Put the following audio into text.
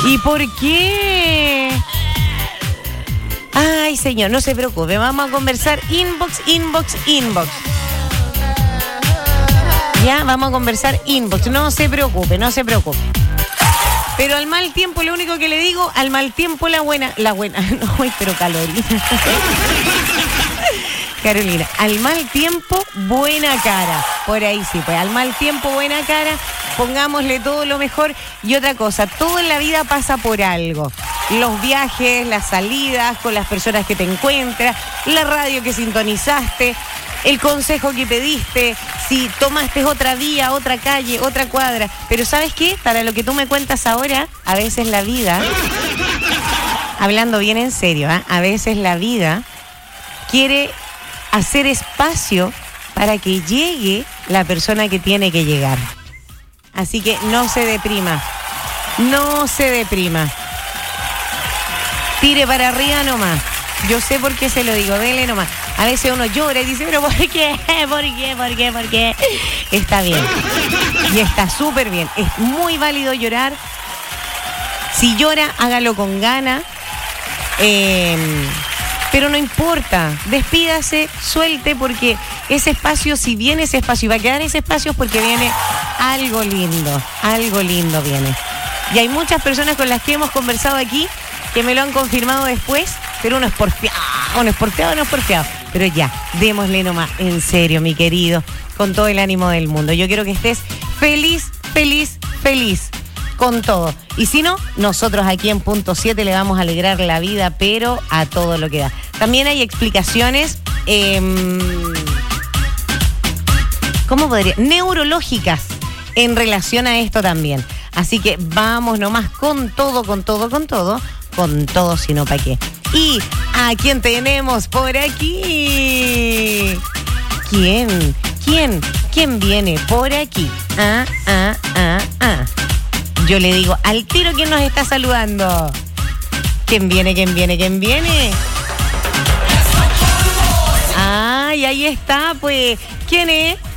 ¿Y por qué? Ay, señor, no se preocupe. Vamos a conversar inbox. Ya, vamos a conversar inbox. No se preocupe. Pero al mal tiempo, lo único que le digo, al mal tiempo la buena. No, pero Carolina, al mal tiempo, buena cara. Por ahí sí, pues al mal tiempo, buena cara. Pongámosle todo lo mejor. Y otra cosa, todo en la vida pasa por algo. Los viajes, las salidas con las personas que te encuentras, la radio que sintonizaste, el consejo que pediste, si tomaste otra vía, otra calle, otra cuadra. Pero ¿sabes qué? Para lo que tú me cuentas ahora, a veces la vida, hablando bien en serio, a veces la vida quiere hacer espacio para que llegue la persona que tiene que llegar. Así que no se deprima. Tire para arriba nomás. Yo sé por qué se lo digo, dele nomás. A veces uno llora y dice, pero ¿por qué? Está bien. Y está súper bien. Es muy válido llorar. Si llora, hágalo con ganas. Pero no importa. Despídase, suelte, porque ese espacio, si viene ese espacio y va a quedar ese espacio, es porque viene algo lindo. Algo lindo viene. Y hay muchas personas con las que hemos conversado aquí que me lo han confirmado después, pero uno es porfiado. Pero ya, démosle nomás, en serio, mi querido, con todo el ánimo del mundo. Yo quiero que estés feliz con todo. Y si no, nosotros aquí en Punto 7 le vamos a alegrar la vida, pero a todo lo que da. También hay explicaciones, neurológicas en relación a esto también. Así que vamos nomás con todo, sino para qué. ¿Y a quién tenemos por aquí? ¿Quién viene por aquí? Yo le digo al tiro quién nos está saludando. ¿Quién viene? Ay, ahí está, pues. ¿Quién es?